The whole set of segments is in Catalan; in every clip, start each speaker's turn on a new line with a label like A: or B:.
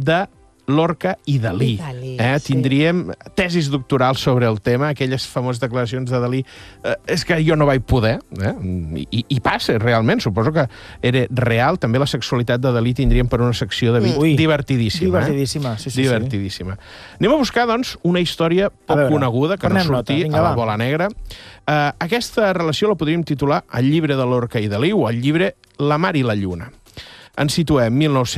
A: de Lorca i Dalí. Tindríem tesis doctorals sobre el tema, aquelles famoses declaracions de Dalí. És que jo no vaig poder, i passa, realment, suposo que era real. També la sexualitat de Dalí tindríem per una secció de divertidíssima. Divertidíssima. Anem a buscar, doncs, una història poc coneguda, que no surti a la bola negra. Aquesta relació la podríem titular El llibre de Lorca i Dalí o el llibre La mar i la lluna. Ens situem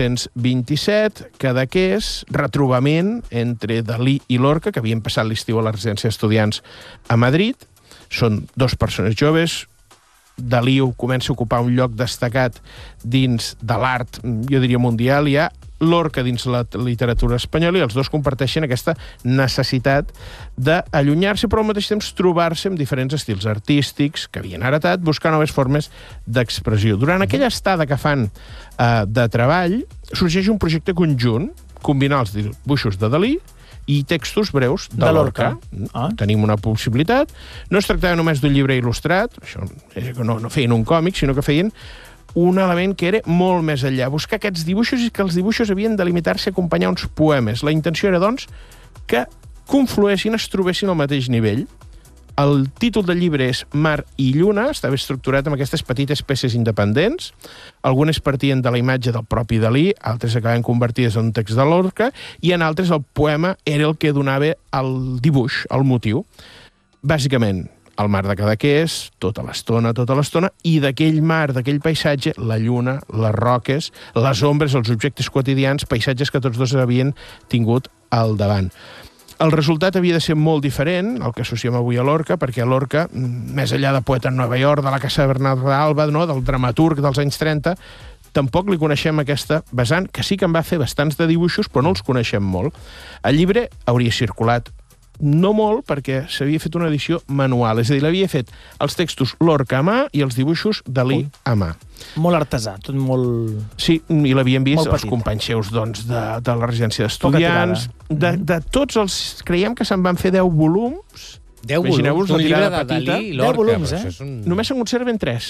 A: 1927, Cadaqués, retrobament entre Dalí i Lorca, que havien passat l'estiu a la residència d'estudiants a Madrid. Són dos persones joves. Dalí comença a ocupar un lloc destacat dins de l'art, jo diria mundial, hi ha Lorca dins la literatura espanyola, i els dos comparteixen aquesta necessitat d'allunyar-se, però al mateix temps trobar-se amb diferents estils artístics que havien heretat, buscar noves formes d'expressió. Durant aquella estada que fan de treball, sorgeix un projecte conjunt, combinar els dibuixos de Dalí i textos breus de Lorca. Tenim una possibilitat. No es tractava només d'un llibre il·lustrat, això no feien un còmic, sinó que feien un element que era molt més enllà. Buscar aquests dibuixos i que els dibuixos havien de limitar-se a acompanyar uns poemes. La intenció era, doncs, que confluessin, es trobessin al mateix nivell. El títol del llibre és Mar i Lluna, estava estructurat amb aquestes petites peces independents. Algunes partien de la imatge del propi Dalí, altres acabaven convertides en un text de Lorca, i en altres el poema era el que donava el dibuix, el motiu. Bàsicament, el mar de Cadaqués, tota l'estona, i d'aquell mar, d'aquell paisatge, la lluna, les roques, les ombres, els objectes quotidians, paisatges que tots dos havien tingut al davant. El resultat havia de ser molt diferent, el que associem avui a Lorca, perquè Lorca, més enllà de poeta en Nova York, de la Casa de Bernarda Alba, del dramaturg dels anys 30, tampoc li coneixem aquesta vessant, que sí que en va fer bastants de dibuixos, però no els coneixem molt. El llibre hauria circulat no molt, perquè s'havia fet una edició manual, és a dir, l'havia fet els textos Lorca a mà i els dibuixos Dalí a mà.
B: Molt artesà, tot molt...
A: Sí, i l'havien vist els companys seus de la residència d'estudiants, de tots els... Creiem que se'n van fer 10 volums.
C: 10 volums? Un llibre de Dalí i Lorca.
B: 10 volums, eh?
A: Només se'n conserven 3.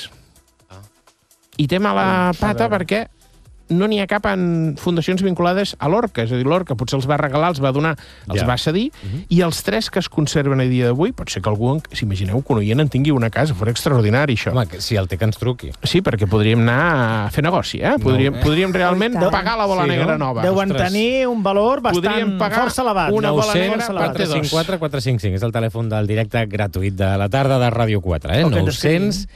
A: I té mala pata perquè no n'hi ha cap en fundacions vinculades a Lorca. És a dir, Lorca potser els va regalar, els va donar, els va cedir, i els 3 que es conserven a dia d'avui, pot ser que algú, si imagineu, que un oient en tingui una casa, fos extraordinari, això.
C: Home, si el té que ens truqui.
A: Sí, perquè podríem anar a fer negoci, eh? Podríem realment pagar la bola negra nova.
B: Deuen tenir un valor bastant força elevat.
A: Una bola negra
C: 454 455, és el telèfon del directe gratuït de la tarda de Ràdio 4, eh? 900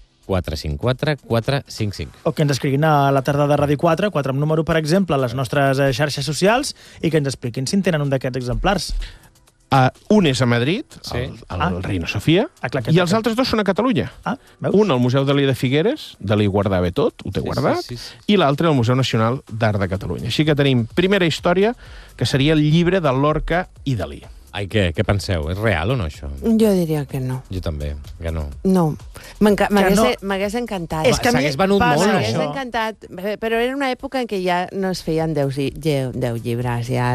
C: 454 455.
B: O que ens escriguin a la tarda de Ràdio 4, 4 amb número, per exemple, a les nostres xarxes socials, i que ens expliquin si en tenen un d'aquests exemplars.
A: Un és a Madrid, al Reina Sofia, i els altres 2 són a Catalunya. Un al Museu Dalí de Figueres, Dalí guardava tot, ho té guardat, i l'altre al Museu Nacional d'Art de Catalunya. Així que tenim primera història, que seria el llibre de Lorca i Dalí.
C: Ai, què penseu? És real o no, això?
D: Jo diria que no.
C: Jo també, que no.
D: No. M'hagués encantat.
C: S'hagués venut molt, això.
D: M'hagués encantat, però era una època en què ja no es feien 10 llibres, ja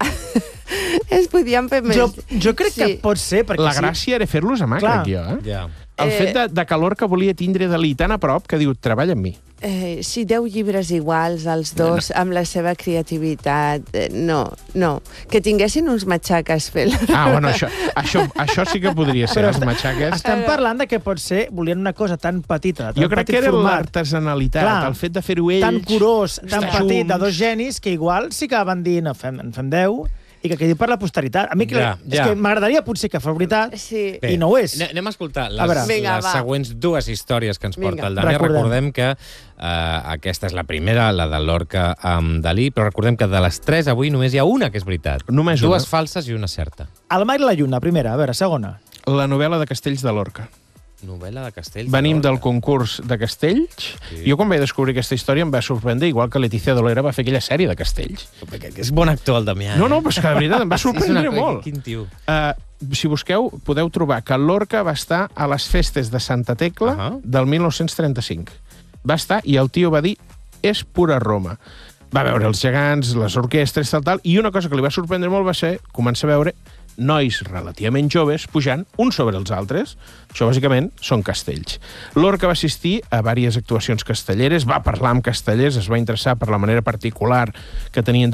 D: es podien fer més.
B: Jo crec que pot ser, perquè
A: la gràcia era fer-los a mà, crec jo, eh? El fet de que Lorca volia tindre Dalí tan a prop que diu, treballa amb mi.
D: Sí, 10 llibres iguals, els dos, amb la seva creativitat. No. Que tinguessin uns matxaques fent-la.
A: Bueno, això sí que podria ser, els matxaques.
B: Estem parlant de que pot ser, volien una cosa tan petita, tan
A: jo crec que era l'artesanalitat, el fet de fer-ho ells.
B: Tan curós, tan petit, de 2 genis, que igual sí que van dir, en fem 10, i que quedi per la posteritat. A mi és que m'agradaria potser que fos veritat, i no ho és.
C: Anem a escoltar les següents 2 històries que ens porta el Damià. Recordem que aquesta és la primera, la de Lorca amb Dalí, però recordem que de les 3 avui només hi ha una que és veritat.
A: Només una.
C: 2 falses i una certa.
B: El mar i la lluna, primera. A veure, segona.
A: La novel·la de Castells de Lorca.
C: Novel·la de Castells.
A: Venim del concurs de Castells. Jo quan vaig descobrir aquesta història em va sorprendre, igual que Letícia Dolera va fer aquella sèrie de Castells.
C: És bon actor, el Damià.
A: No, però és que de veritat em va sorprendre molt.
C: Quin tio.
A: Si busqueu, podeu trobar que Lorca va estar a les festes de Santa Tecla del 1935. Va estar i el tio va dir, és pura Roma. Va veure els gegants, les orquestres, tal, i una cosa que li va sorprendre molt va ser començar a veure nois relativament joves pujant uns sobre els altres. Això, bàsicament, són castells. Lorca va assistir a diverses actuacions castelleres, va parlar amb castellers, es va interessar per la manera particular que tenien